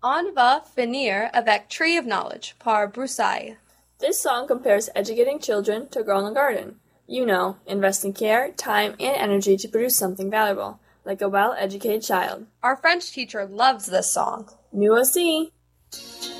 On va finir avec Tree of Knowledge par Broussailles. This song compares educating children to growing a garden. You know, investing care, time, and energy to produce something valuable, like a well-educated child. Our French teacher loves this song. Nous aussi!